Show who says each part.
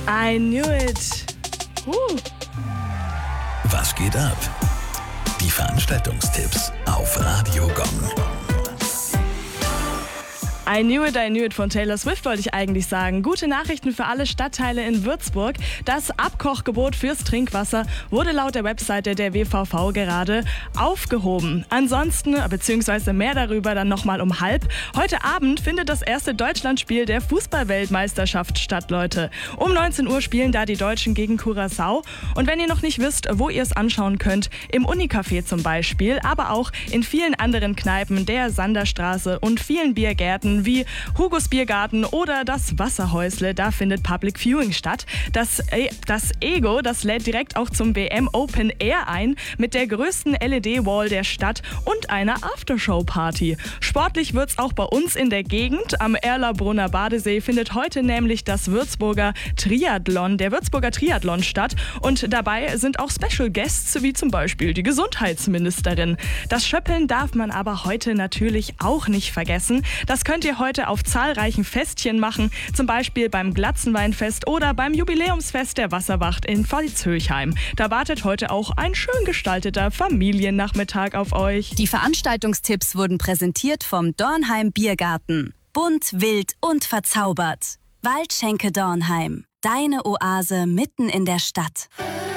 Speaker 1: I knew it.
Speaker 2: Was geht ab? Die Veranstaltungstipps auf Radio Gong.
Speaker 1: I knew it von Taylor Swift wollte ich eigentlich sagen. Gute Nachrichten für alle Stadtteile in Würzburg. Das Abkochgebot fürs Trinkwasser wurde laut der Webseite der WVV gerade aufgehoben. Ansonsten, beziehungsweise mehr darüber dann nochmal um 12:30. Heute Abend findet das erste Deutschlandspiel der Fußball-Weltmeisterschaft statt, Leute. Um 19 Uhr spielen da die Deutschen gegen Curaçao. Und wenn ihr noch nicht wisst, wo ihr es anschauen könnt, im Unicafé zum Beispiel, aber auch in vielen anderen Kneipen der Sanderstraße und vielen Biergärten wie Hugos Biergarten oder das Wasserhäusle, da findet Public Viewing statt. Das Ego, das lädt direkt auch zum WM Open Air ein mit der größten LED-Wall der Stadt und einer Aftershow-Party. Sportlich wird's auch bei uns in der Gegend. Am Erlabrunner Badesee findet heute nämlich der Würzburger Triathlon statt und dabei sind auch Special Guests wie zum Beispiel die Gesundheitsministerin. Das Schöppeln darf man aber heute natürlich auch nicht vergessen. Das könnt ihr heute auf zahlreichen Festchen machen, zum Beispiel beim Glatzenweinfest oder beim Jubiläumsfest der Wasserwacht in Pfalz-Höchheim. Da wartet heute auch ein schön gestalteter Familiennachmittag auf euch.
Speaker 3: Die Veranstaltungstipps wurden präsentiert vom Dornheim Biergarten. Bunt, wild und verzaubert. Waldschenke Dornheim. Deine Oase mitten in der Stadt.